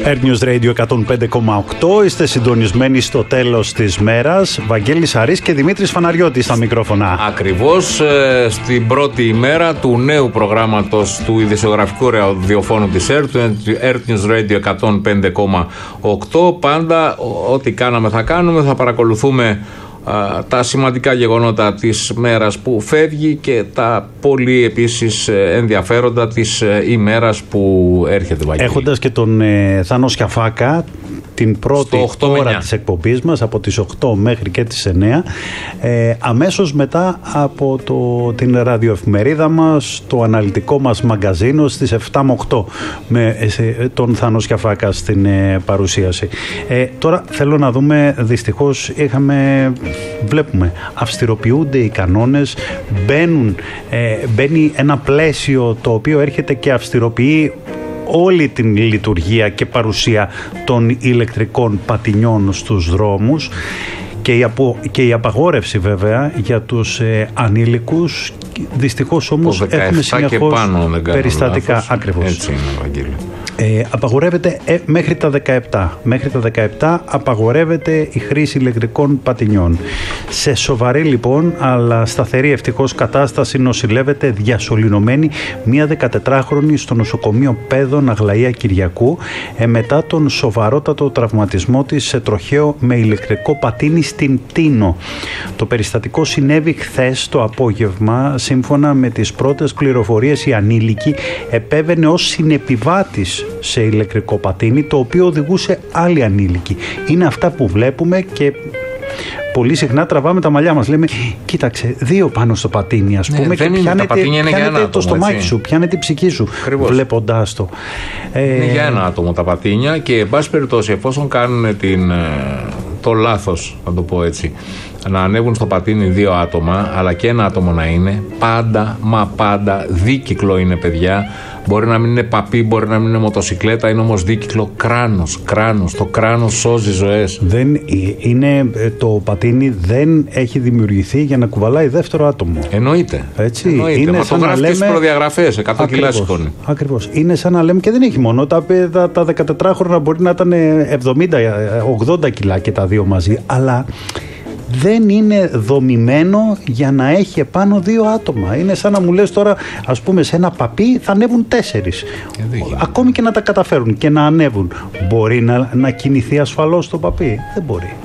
Air News Radio 105,8. Είστε συντονισμένοι στο τέλος της μέρας. Βαγγέλης Αρής και Δημήτρης Φαναριώτης στα μικρόφωνα. Ακριβώς στην πρώτη ημέρα του νέου προγράμματος του ειδησιογραφικού ραδιοφώνου της Air News Radio 105,8. Πάντα ό,τι κάναμε θα κάνουμε. Θα παρακολουθούμε τα σημαντικά γεγονότα της μέρας που φεύγει και τα πολύ επίσης ενδιαφέροντα της ημέρας που έρχεται. Έχοντας και τον Θάνο Σκιαφάκα την πρώτη ώρα της εκπομπής μας από τις 8 μέχρι και τις 9, αμέσως μετά από την ραδιοεφημερίδα μας, το αναλυτικό μας μαγκαζίνο στις 7 με 8 με τον Θάνο Σκιαφάκα στην παρουσίαση. Τώρα θέλω να δούμε, δυστυχώς βλέπουμε αυστηροποιούνται οι κανόνες, μπαίνει ένα πλαίσιο το οποίο έρχεται και αυστηροποιεί όλη την λειτουργία και παρουσία των ηλεκτρικών πατινιών στους δρόμους και η απαγόρευση βέβαια για τους ανήλικους. Δυστυχώς όμως έχουμε συνεχώς περιστατικά. Ακριβώς. Έτσι είναι, Βαγγέλη. Απαγορεύεται μέχρι τα 17. Μέχρι τα 17 απαγορεύεται η χρήση ηλεκτρικών πατινιών. Σε σοβαρή λοιπόν αλλά σταθερή ευτυχώς κατάσταση νοσηλεύεται διασωληνωμένη μία 14χρονη στο νοσοκομείο Πέδων Αγλαία Κυριακού μετά τον σοβαρότατο τραυματισμό της σε τροχαίο με ηλεκτρικό πατίνι στην Τίνο. Το περιστατικό συνέβη χθες το απόγευμα. Σύμφωνα με τις πρώτες πληροφορίες, η ανήλικη επέβαινε ως συνεπιβάτης σε ηλεκτρικό πατίνι, το οποίο οδηγούσε άλλη ανήλικη. Είναι αυτά που βλέπουμε και πολύ συχνά τραβάμε τα μαλλιά μας. Λέμε, κοίταξε, δύο πάνω στο πατίνι, ας πούμε, και πιάνετε το στομάχι σου, πιάνετε την ψυχή σου, βλέποντάς το. Είναι για ένα άτομο τα πατίνια και, εν πάση περιπτώσει, εφόσον κάνουν το λάθος, να το πω έτσι, να ανέβουν στο πατίνι δύο άτομα, αλλά και ένα άτομο να είναι, πάντα δίκυκλο είναι, παιδιά. Μπορεί να μην είναι παπί, μπορεί να μην είναι μοτοσικλέτα, είναι όμως δίκυκλο κράνος. Το κράνος σώζει ζωές. Το πατίνι δεν έχει δημιουργηθεί για να κουβαλάει δεύτερο άτομο. Εννοείται. Είναι μα το γράφει και στις προδιαγραφές, 100 κιλά σηκώνει. Ακριβώς. Είναι σαν να λέμε, και δεν έχει μόνο. Τα 14χρονα μπορεί να ήταν 70-80 κιλά και τα δύο μαζί, αλλά δεν είναι δομημένο για να έχει επάνω δύο άτομα. Είναι σαν να μου λες τώρα, ας πούμε, σε ένα παπί θα ανέβουν 4. Ακόμη και να τα καταφέρουν και να ανέβουν. Μπορεί να κινηθεί ασφαλώς το παπί? Δεν μπορεί.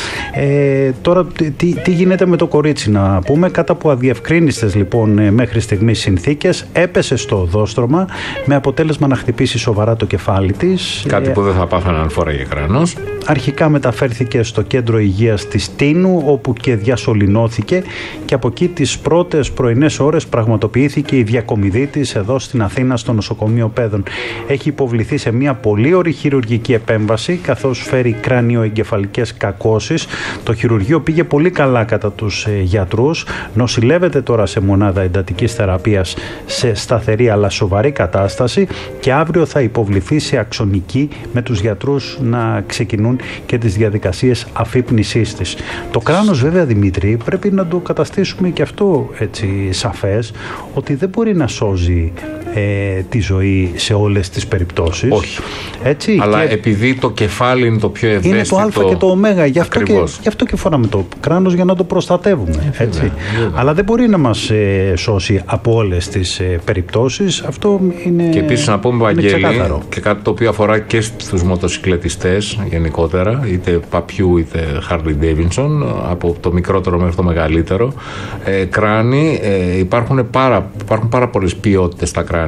Τώρα τι γίνεται με το κορίτσι, να πούμε? Κάτω από αδιευκρίνιστες λοιπόν μέχρι στιγμής συνθήκες έπεσε στο οδόστρωμα με αποτέλεσμα να χτυπήσει σοβαρά το κεφάλι της. Κάτι που δεν θα πάθανε αν φόραγε κράνος. Αρχικά μεταφέρθηκε στο κέντρο υγείας της Τίνου, όπου και διασωληνώθηκε, και από εκεί τις πρώτες πρωινές ώρες πραγματοποιήθηκε η διακομιδή της εδώ στην Αθήνα στο νοσοκομείο Πέδων. Έχει υποβληθεί σε μια πολύ ωρή χειρουργική επέμβαση, καθώς φέρει κράνιο-εγκεφαλικές κακώσεις. Το χειρουργείο πήγε πολύ καλά κατά τους γιατρούς. Νοσηλεύεται τώρα σε μονάδα εντατικής θεραπείας σε σταθερή αλλά σοβαρή κατάσταση και αύριο θα υποβληθεί σε αξονική με τους γιατρούς να ξεκινούν και τις διαδικασίες αφύπνισής της. Το κράνος, βέβαια, Δημήτρη, πρέπει να το καταστήσουμε και αυτό έτσι σαφές, ότι δεν μπορεί να σώζει τη ζωή σε όλες τις περιπτώσεις. Όχι. Έτσι, αλλά επειδή το κεφάλι είναι το πιο ευαίσθητο. Είναι το α και το ω. Γι' αυτό και φοράμε το κράνος, για να το προστατεύουμε. Έτσι. Αλλά δεν μπορεί να μας σώσει από όλες τις περιπτώσεις. Αυτό είναι. Και επίσης να πούμε, Βαγγέλη, και κάτι το οποίο αφορά και στους μοτοσυκλετιστές γενικότερα, είτε παπιού είτε Harley Davidson, από το μικρότερο μέχρι το μεγαλύτερο κράνη, υπάρχουν πάρα πολλές ποιότητες στα κράνη.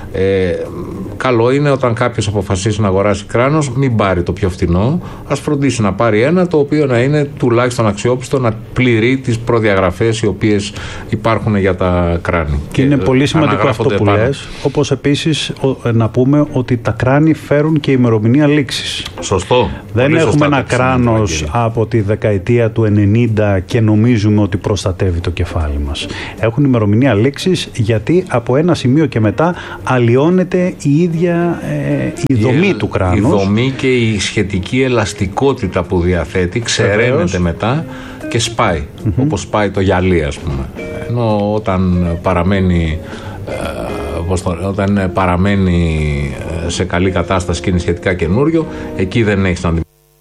Καλό είναι όταν κάποιος αποφασίσει να αγοράσει κράνος, μην πάρει το πιο φθηνό, ας φροντίσει να πάρει ένα το οποίο να είναι τουλάχιστον αξιόπιστο, να πληρεί τις προδιαγραφές οι οποίες υπάρχουν για τα κράνη. Και είναι πολύ σημαντικό αυτό που λες, όπως επίσης να πούμε ότι τα κράνη φέρουν και ημερομηνία λήξης. Σωστό. Δεν έχουμε ένα κράνος από τη δεκαετία του 90 και νομίζουμε ότι προστατεύει το κεφάλι μας. Έχουν ημερομηνία λήξης, γιατί από ένα σημείο και μετά αλλοιώνεται η ίδια η δομή του κράνους. Η δομή και η σχετική ελαστικότητα που διαθέτει ξεραίνεται μετά και σπάει, όπως σπάει το γυαλί, ας πούμε. Ενώ όταν παραμένει όταν παραμένει σε καλή κατάσταση και είναι σχετικά καινούριο, εκεί δεν έχεις να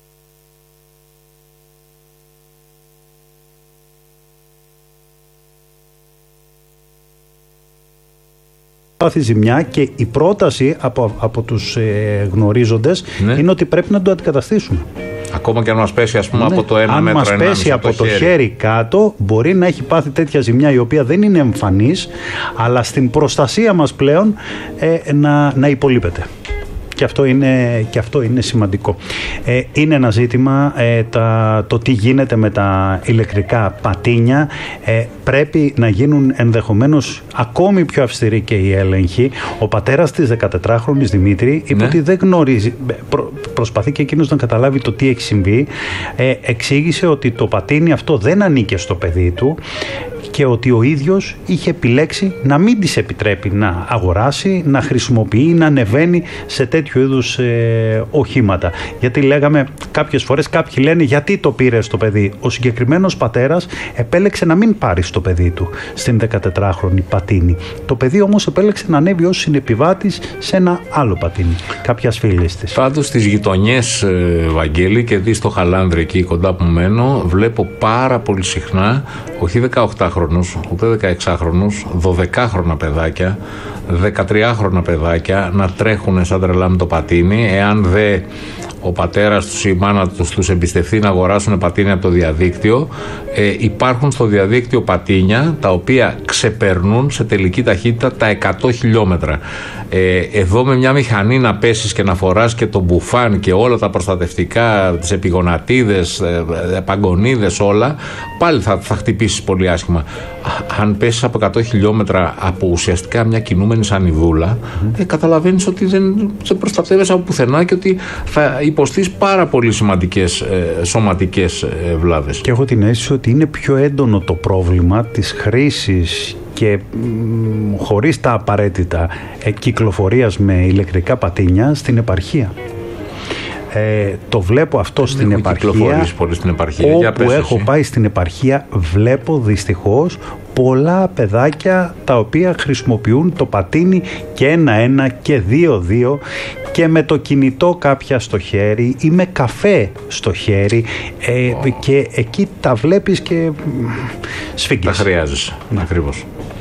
πάθει ζημιά, και η πρόταση από τους γνωρίζοντες είναι ότι πρέπει να το αντικαταστήσουν. Ακόμα και αν μας πέσει, ας πούμε, από το 1 μέτρο, 1,5 αν μας πέσει από το χέρι κάτω, μπορεί να έχει πάθει τέτοια ζημιά η οποία δεν είναι εμφανής, αλλά στην προστασία μας πλέον να υπολείπεται. Και αυτό είναι σημαντικό. Είναι ένα ζήτημα το τι γίνεται με τα ηλεκτρικά πατίνια. Πρέπει να γίνουν ενδεχομένως ακόμη πιο αυστηροί και οι έλεγχοι. Ο πατέρας της 14χρονης, Δημήτρη, είπε ότι δεν γνωρίζει. Προσπαθεί και εκείνος να καταλάβει το τι έχει συμβεί. Εξήγησε ότι το πατίνι αυτό δεν ανήκε στο παιδί του και ότι ο ίδιος είχε επιλέξει να μην της επιτρέπει να αγοράσει, να χρησιμοποιεί, να ανεβαίνει σε τέτοιου είδους οχήματα. Γιατί λέγαμε κάποιες φορές, κάποιοι λένε γιατί το πήρε στο παιδί. Ο συγκεκριμένος πατέρας επέλεξε να μην πάρει στο παιδί του στην 14χρονη πατίνι. Το παιδί όμως επέλεξε να ανέβει ως συνεπιβάτης σε ένα άλλο πατίνι κάποιας φίλης της. Πάντως στις γειτονιές, Βαγγέλη, και δει στο Χαλάνδρη εκεί κοντά που μένω, βλέπω πάρα πολύ συχνά, όχι 18χρονους, ούτε 16χρονους, 12χρονα παιδάκια, 13χρονα παιδάκια να τρέχουν σαν τρελά με το πατίνι. Εάν δε ο πατέρας τους ή η μάνα τους εμπιστευτεί να αγοράσουν πατίνια από το διαδίκτυο, υπάρχουν στο διαδίκτυο πατίνια τα οποία ξεπερνούν σε τελική ταχύτητα τα 100 χιλιόμετρα. Εδώ με μια μηχανή να πέσεις και να φοράς και το μπουφάν και όλα τα προστατευτικά, τις επιγονατίδες, παγκονίδες, όλα, πάλι θα χτυπήσεις πολύ άσχημα. Αν πέσεις από 100 χιλιόμετρα από ουσιαστικά μια κινούμενη σανιδούλα, καταλαβαίνεις ότι δεν σε προστατεύεσαι από πουθενά και ότι θα υποστείς πάρα πολύ σημαντικές σωματικές βλάβες. Και έχω την αίσθηση ότι είναι πιο έντονο το πρόβλημα της χρήσης και χωρίς τα απαραίτητα κυκλοφορίας με ηλεκτρικά πατίνια στην επαρχία. Το βλέπω αυτό στην επαρχία. Πολύ στην επαρχία. Όπου έχω πάει στην επαρχία, βλέπω δυστυχώς πολλά παιδάκια τα οποία χρησιμοποιούν το πατίνι και 1-1 και 2-2 και με το κινητό κάποια στο χέρι ή με καφέ στο χέρι, και εκεί τα βλέπεις και σφίγγεις. Τα χρειάζεσαι, ακριβώς.